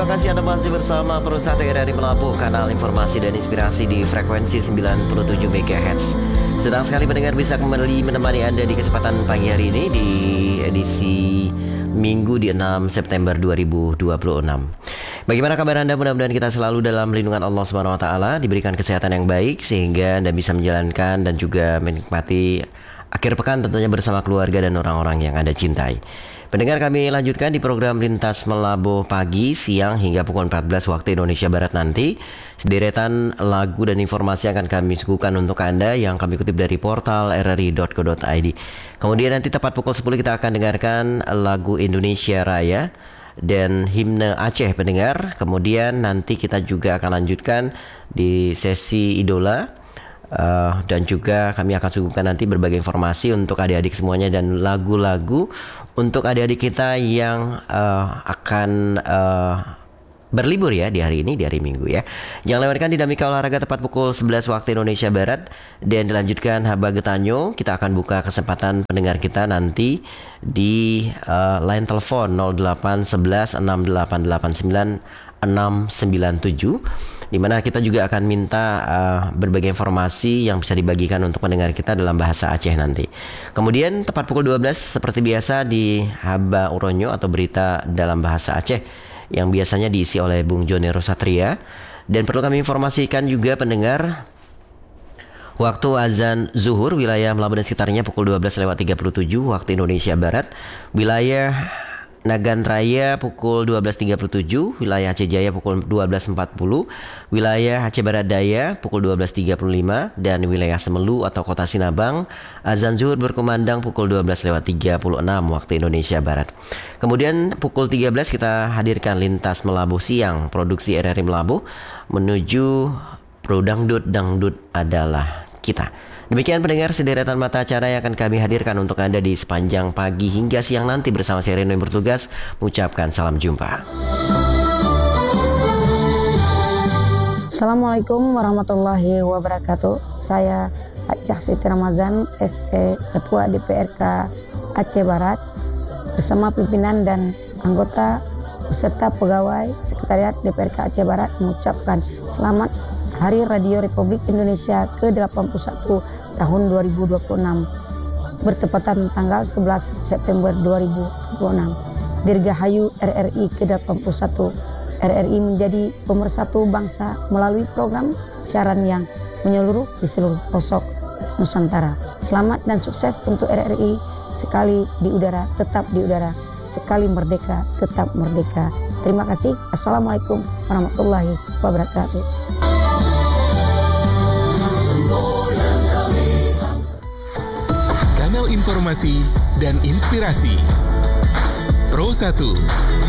kasih Anda masih bersama Perusahaan RRI Melabuh, kanal informasi dan inspirasi di frekuensi 97 MHz. Senang sekali mendengar bisa kembali menemani Anda di kesempatan pagi hari ini di edisi Minggu di 6 September 2026. Bagaimana kabar Anda? Mudah-mudahan kita selalu dalam lindungan Allah SWT, diberikan kesehatan yang baik sehingga Anda bisa menjalankan dan juga menikmati akhir pekan tentunya bersama keluarga dan orang-orang yang Anda cintai. Pendengar, kami lanjutkan di program Lintas Melabuh pagi, siang hingga pukul 14 waktu Indonesia Barat nanti. Sederetan lagu dan informasi akan kami suguhkan untuk Anda yang kami kutip dari portal rri.co.id. Kemudian nanti tepat pukul 10 kita akan dengarkan lagu Indonesia Raya dan himne Aceh, pendengar. Kemudian nanti kita juga akan lanjutkan di sesi idola. Dan juga kami akan suguhkan nanti berbagai informasi untuk adik-adik semuanya dan lagu-lagu untuk adik-adik kita yang akan berlibur ya di hari ini, di hari Minggu ya. Jangan lewatkan dinamika olahraga tepat pukul 11 waktu Indonesia Barat. Dan dilanjutkan Haba Getanyo. Kita akan buka kesempatan pendengar kita nanti di line telepon 0811 6889 697, di mana kita juga akan minta berbagai informasi yang bisa dibagikan untuk pendengar kita dalam bahasa Aceh nanti. Kemudian tepat pukul 12 seperti biasa di Haba Uronyo atau berita dalam bahasa Aceh yang biasanya diisi oleh Bung Joni Rosatria. Dan perlu kami informasikan juga pendengar, waktu azan zuhur wilayah Melabuh dan sekitarnya pukul 12:37 waktu Indonesia Barat. Wilayah Nagan Raya pukul 12:37, wilayah Aceh Jaya pukul 12:40, wilayah Aceh Barat Daya pukul 12:35, dan wilayah Semelu atau Kota Sinabang azan zuhur berkumandang pukul 12:36 waktu Indonesia Barat. Kemudian pukul 13 kita hadirkan Lintas Melabuh siang, produksi RRI Melabuh menuju Pro Dangdut, Dangdut adalah kita. Demikian pendengar sederetan mata acara yang akan kami hadirkan untuk Anda di sepanjang pagi hingga siang nanti bersama saya Reno yang bertugas mengucapkan salam jumpa. Assalamualaikum warahmatullahi wabarakatuh. Saya Aceh Siti Ramazan, SE Ketua DPRK Aceh Barat, bersama pimpinan dan anggota beserta pegawai Sekretariat DPRK Aceh Barat mengucapkan selamat Hari Radio Republik Indonesia ke-81 tahun 2026 bertepatan tanggal 11 September 2026. Dirgahayu RRI ke-81. RRI menjadi pemersatu bangsa melalui program siaran yang menyeluruh di seluruh pelosok Nusantara. Selamat dan sukses untuk RRI. Sekali di udara, tetap di udara. Sekali merdeka, tetap merdeka. Terima kasih. Assalamualaikum warahmatullahi wabarakatuh. Kanal informasi dan inspirasi Pro 1